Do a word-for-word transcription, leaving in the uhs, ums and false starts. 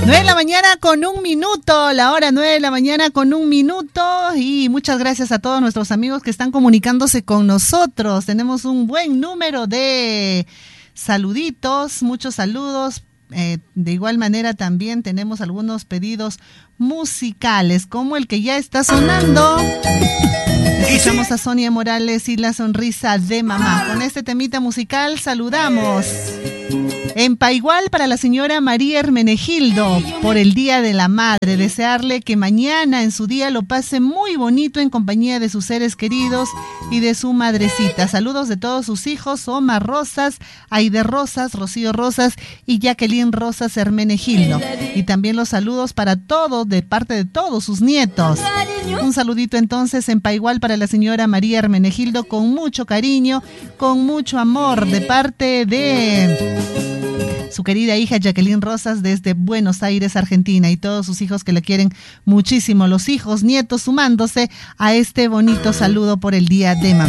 nueve de la mañana con un minuto, la hora nueve de la mañana con un minuto, y muchas gracias a todos nuestros amigos que están comunicándose con nosotros. Tenemos un buen número de saluditos, muchos saludos. Eh, de igual manera también tenemos algunos pedidos musicales, como el que ya está sonando. Escuchamos a Sonia Morales y la sonrisa de mamá. Con este temita musical saludamos en Paigual para la señora María Hermenegildo por el Día de la Madre. Desearle que mañana en su día lo pase muy bonito en compañía de sus seres queridos y de su madrecita. Saludos de todos sus hijos, Omar Rosas, Aide Rosas, Rocío Rosas y Jacqueline Rosas Hermenegildo. Y también los saludos para todos, de parte de todos sus nietos. Un saludito entonces en Paigual para la señora María Hermenegildo con mucho cariño, con mucho amor de parte de su querida hija Jacqueline Rosas desde Buenos Aires, Argentina, y todos sus hijos que le quieren muchísimo, los hijos, nietos sumándose a este bonito saludo por el Día de Mamá.